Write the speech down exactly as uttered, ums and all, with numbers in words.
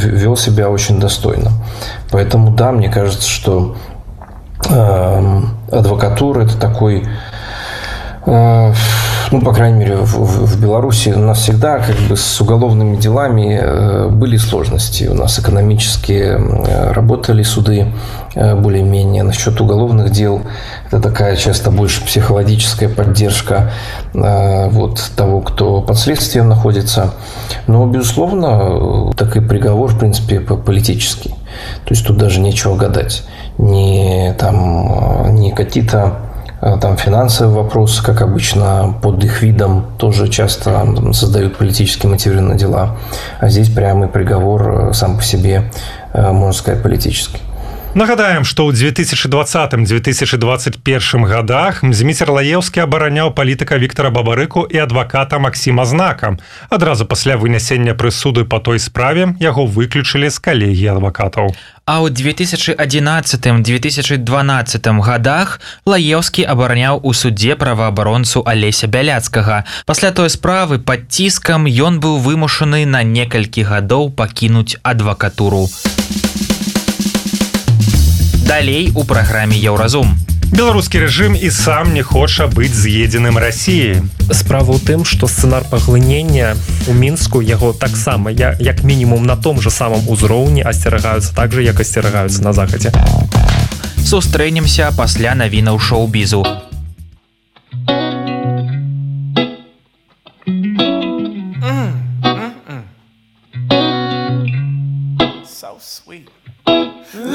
вел себя очень достойно. Поэтому, да, мне кажется, что э, адвокатура – это такой, э, ну, по крайней мере, в, в, в Беларуси у нас всегда как бы с уголовными делами э, были сложности. У нас экономические э, работали суды э, более-менее. Насчет уголовных дел это такая часто больше психологическая поддержка э, вот, того, кто под следствием находится. Но, безусловно, такой приговор, в принципе, политический. То есть тут даже нечего гадать. Не, там, не какие-то там финансовые вопросы, как обычно, под их видом тоже часто создают политически мотивированные дела. А здесь прямой приговор сам по себе, можно сказать, политический. Нагадаем, што ў две тысячи двадцатым - две тысячи двадцать первым годах Зміцер Лаеўскі абараняў палітыка Віктора Бабарыку і адваката Максіма Знака. Адразу пасля вынясення прысуды па той справе яго выключылі з калегіі адвакатаў. А ў две тысячи одиннадцатым - две тысячи дванаццатым годах Лаеўскі абараняў у судзе праваабаронцу Алеся Бяляцкага. Пасля той справы пад ціскам ён быў вымушаны на некалькі гадоў пакінуць адвакатуру. Далей у праграме «Еўразум». Беларускі рэжым і сам не хоча быць з'едзеным Расіяй. Справа ў тым, што сцэнар паглынення ў Мінску яго таксама, як мінімум на том же самым узроўні асцерагаюцца так жа, як асцерагаюцца на захадзе. Сустрэнемся пасля навінаў шоу-бізу.